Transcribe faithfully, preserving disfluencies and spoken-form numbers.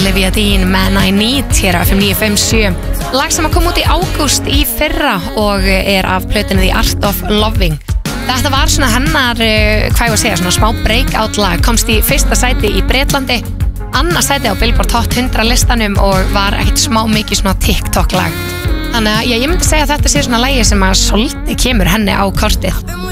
Olivia Dean Man I Need hér á F M níu fimm sjö. Lag sem kom út í ágúst í fyrra og er af plötunni The Art of Loving. Þetta var svona hennar, hvað ég var að segja, svona smá breakout lag, komst í fyrsta sæti í Bretlandi, annað sæti á Billboard Hot hundrað listanum og var ekkert smá mikið svona TikTok lag. Þannig að ég myndi segja að þetta sé svona lagi sem að svolítið kemur henni á kortið.